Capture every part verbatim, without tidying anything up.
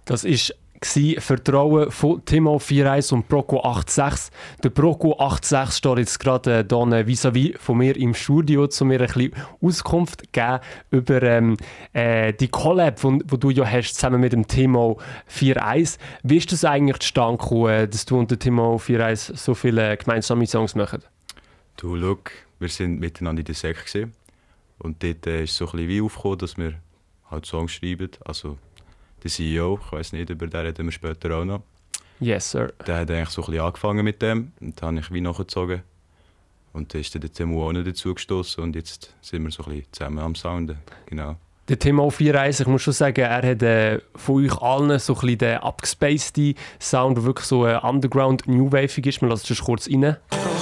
Das war Vertrauen von Timo vier eins und Broco acht sechs. Der Broco acht sechs steht jetzt gerade äh, hier vis-à-vis von mir im Studio, um mir ein bisschen Auskunft geben über ähm, äh, die Collab, die du ja hast, zusammen mit dem Timo vier eins. Wie ist das eigentlich zustande gekommen, dass du und der Timo vier eins so viele gemeinsame Songs machen? Du, schau, wir waren miteinander in der Sek und dort äh, ist es so ein bisschen wie aufgekommen, dass wir halt Songs schreiben. Also, der C E O, ich weiss nicht, über den reden wir später auch noch. Yes, sir. Der hat eigentlich so ein bisschen angefangen mit dem und dann habe ich wie nachgezogen. Und dann ist dann der Timo auch noch dazu gestoßen und jetzt sind wir so ein bisschen zusammen am Sounden. Genau. Der Timo vier eins, ich muss schon sagen, er hat äh, von euch allen so ein bisschen den abgespaceden Sound, der wirklich so äh, Underground New Wave ist. Wir lassen es kurz rein.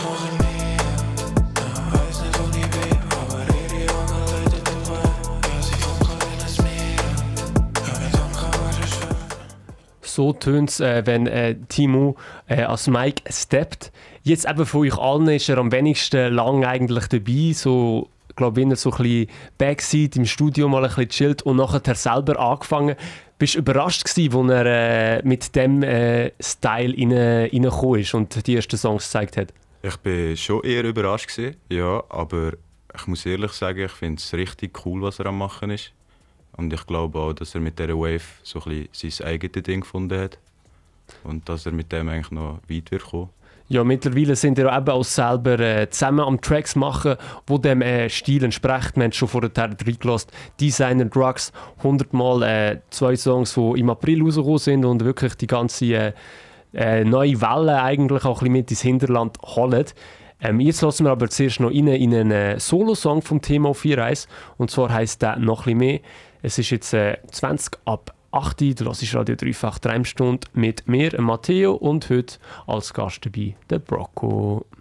So tönt es, äh, wenn äh, Timo äh, als Mike steppt. Jetzt eben von euch allen ist er am wenigsten lang eigentlich dabei. So, ich glaube, wenn er so ein bisschen Backseat im Studio mal ein bisschen chillt und nachher selber angefangen. Bist du überrascht gewesen, als er äh, mit dem äh, Style reingekommen ist und die ersten Songs gezeigt hat? Ich war schon eher überrascht gewesen, ja, aber ich muss ehrlich sagen, ich finde es richtig cool, was er am machen ist. Und ich glaube auch, dass er mit dieser Wave so ein bisschen sein eigenes Ding gefunden hat. Und dass er mit dem eigentlich noch weit wird kommen. Ja, mittlerweile sind wir eben auch selber äh, zusammen am Tracks machen, wo dem äh, Stil entspricht. Wir haben schon vorher reingelassen. Designer Drugs, hundert Mal äh, zwei Songs, die im April rausgekommen sind und wirklich die ganze äh, äh, neue Welle eigentlich auch ein bisschen mit ins Hinterland holen. Ähm, jetzt lassen wir aber zuerst noch rein in einen äh, Solo-Song vom Timo vier eins. Und zwar heisst der «Noch ein bisschen mehr». Es ist jetzt äh, zwanzig ab acht. Du hörst Radio dreifach Treibstunde mit mir, Matteo, und heute als Gast dabei der Broco.